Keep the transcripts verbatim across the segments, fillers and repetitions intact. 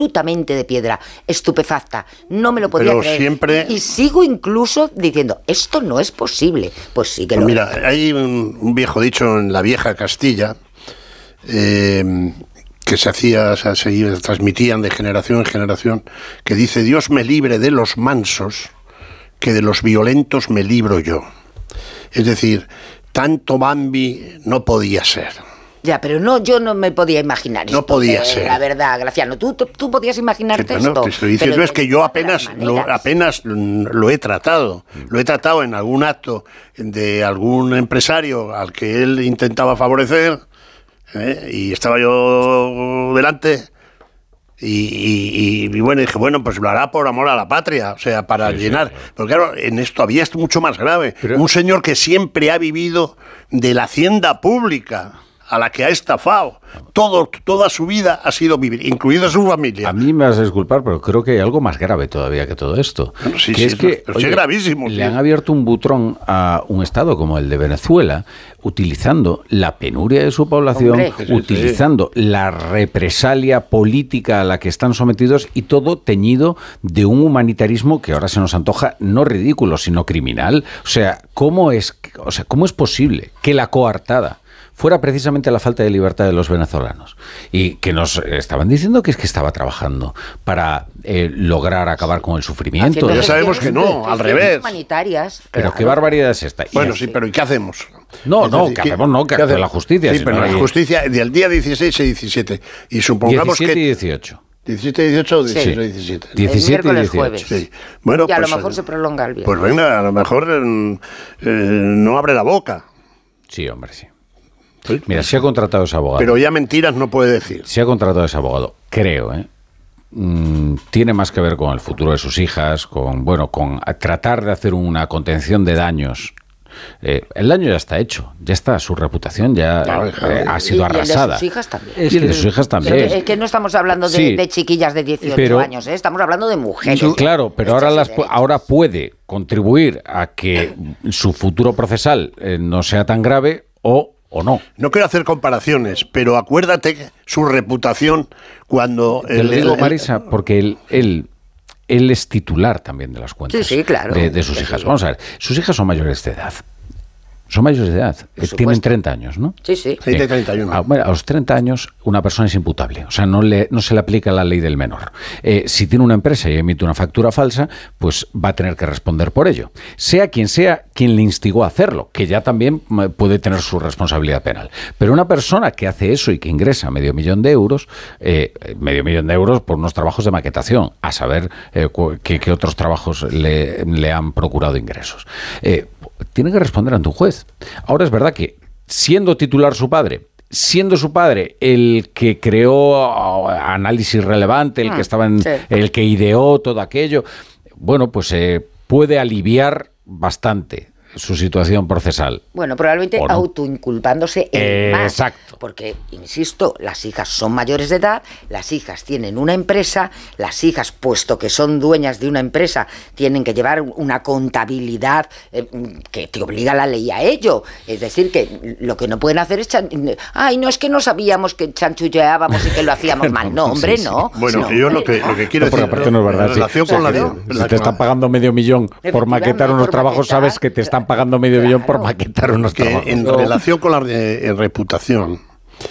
absolutamente de piedra, estupefacta, no me lo podía Pero creer. siempre... Y sigo incluso diciendo, esto no es posible. Pues sí que pues lo mira, es. hay un, un viejo dicho en la vieja Castilla, eh, que se hacía, o sea, se transmitían de generación en generación, que dice: Dios me libre de los mansos, que de los violentos me libro yo. Es decir, tanto Bambi no podía ser. Ya, pero no, yo no me podía imaginar esto. No podía eh, ser. La verdad, Graciano, ¿tú, tú, tú podías imaginarte Que, no, esto? te estoy diciendo Pero es que yo apenas de lo, las maneras. apenas lo he tratado. Lo he tratado en algún acto de algún empresario al que él intentaba favorecer, ¿eh? Y estaba yo delante. Y, y, y bueno, dije, bueno, pues lo hará por amor a la patria, o sea, para sí, llenar. Sí, claro. Pero claro, en esto había esto mucho más grave. Pero... un señor que siempre ha vivido de la hacienda pública, a la que ha estafado. Todo, toda su vida ha sido vivir, incluida su familia. A mí me vas a disculpar, pero creo que hay algo más grave todavía que todo esto. Bueno, sí, que sí, es que, pero oye, sí es gravísimo. Le sí. han abierto un butrón a un Estado como el de Venezuela, utilizando la penuria de su población, Hombre, sí, sí, utilizando sí. la represalia política a la que están sometidos y todo teñido de un humanitarismo que ahora se nos antoja no ridículo, sino criminal. O sea, ¿cómo es, o sea, ¿cómo es posible que la coartada fuera precisamente la falta de libertad de los venezolanos? Y que nos estaban diciendo que es que estaba trabajando para eh, lograr acabar con el sufrimiento. Ya sabemos que no, al revés. Humanitarias. Pero claro. qué barbaridad es esta. Bueno, sí, pero ¿y qué hacemos? No, es no, decir, que hacemos no, que actúe la justicia. Sí, si pero no la hay... justicia del día dieciséis y diecisiete. Y supongamos diecisiete que... y dieciocho. diecisiete y dieciocho o dieciséis sí. o diecisiete. diecisiete y dieciocho. Jueves. Sí. Bueno, y a pues, lo mejor se prolonga el viernes. Pues venga, a lo mejor eh, eh, no abre la boca. Sí, hombre, sí. Mira, si ha contratado ese abogado. Pero ya mentiras no puede decir. Si ha contratado ese abogado, creo, ¿eh? Mm, tiene más que ver con el futuro de sus hijas, con, bueno, con tratar de hacer una contención de daños. Eh, el daño ya está hecho, ya está, su reputación ya claro, claro. Eh, ha sido y, arrasada. Y el de sus hijas también. Y el de sus hijas también. Es que, es que no estamos hablando de, sí, de chiquillas de dieciocho pero, años, ¿eh? Estamos hablando de mujeres. Sí, claro, pero ahora, las, ahora puede contribuir a que su futuro procesal eh, no sea tan grave o o no. No quiero hacer comparaciones, pero acuérdate que su reputación cuando... Te el, lo digo, el, Marisa, porque él, él, él es titular también de las cuentas sí, sí, claro. de, de sus sí, hijas. sí. Vamos a ver, sus hijas son mayores de edad. Son mayores de edad. Tienen treinta años, ¿no? Sí, sí. Sí, de treinta y uno. A, bueno, a los treinta años una persona es imputable. O sea, no, le, no se le aplica la ley del menor. Eh, si tiene una empresa y emite una factura falsa, pues va a tener que responder por ello. Sea quien sea quien le instigó a hacerlo, que ya también puede tener su responsabilidad penal. Pero una persona que hace eso y que ingresa medio millón de euros, eh, medio millón de euros por unos trabajos de maquetación, a saber eh, qué, qué otros trabajos le, le han procurado ingresos. Eh, tiene que responder ante un juez. Ahora es verdad que, siendo titular su padre, siendo su padre el que creó Análisis Relevante, el que estaba en, sí. el que ideó todo aquello, bueno, pues eh, puede aliviar bastante su situación procesal. Bueno, probablemente no. autoinculpándose eh, más. Exacto. Porque, insisto, las hijas son mayores de edad, las hijas tienen una empresa, las hijas, puesto que son dueñas de una empresa, tienen que llevar una contabilidad eh, que te obliga la ley a ello. Es decir, que lo que no pueden hacer es... Chan... Ay, no, es que no sabíamos que chanchulleábamos y que lo hacíamos mal. No, hombre, sí, sí. no. Bueno, no, yo hombre, lo que, no. lo que quiero no, decir... Porque no es verdad, en relación sí. con la... Claro. Si te están pagando medio millón por maquetar unos trabajos, maquetar, sabes que te están pagando medio claro. millón por maquetar unos que trabajos. En no. relación con la eh, reputación,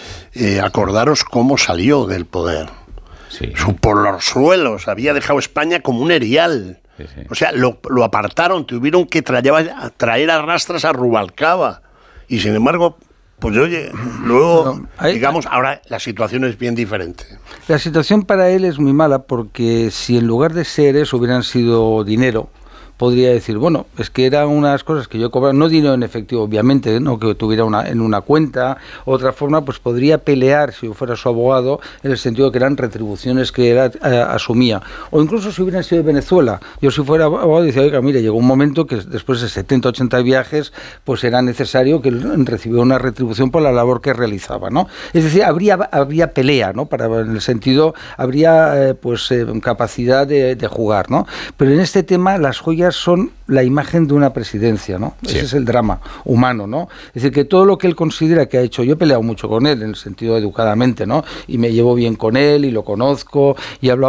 eh, acordaros cómo salió del poder. Sí. Su, por los suelos, había dejado España como un erial. Sí, sí. O sea, lo, lo apartaron, tuvieron que traer, traer a rastras a Rubalcaba. Y sin embargo, pues oye, luego, no, hay, digamos, ahora la situación es bien diferente. La situación para él es muy mala porque si en lugar de seres hubieran sido dinero, podría decir, bueno, es que eran unas cosas que yo cobraba, no dinero en efectivo, obviamente, no que tuviera una en una cuenta, otra forma, pues podría pelear si yo fuera su abogado, en el sentido de que eran retribuciones que él eh, asumía. O incluso si hubieran sido de Venezuela. Yo si fuera abogado, decía, oiga, mire, llegó un momento que después de setenta, ochenta viajes, pues era necesario que él recibiera una retribución por la labor que realizaba, ¿no? Es decir, habría, habría pelea, ¿no? Para, en el sentido, habría, eh, pues, eh, capacidad de, de jugar, ¿no? Pero en este tema, las joyas figuras son la imagen de una presidencia, ¿no? Sí. Ese es el drama humano, ¿no? Es decir, que todo lo que él considera que ha hecho, yo he peleado mucho con él, en el sentido educadamente, ¿no? Y me llevo bien con él y lo conozco y hablo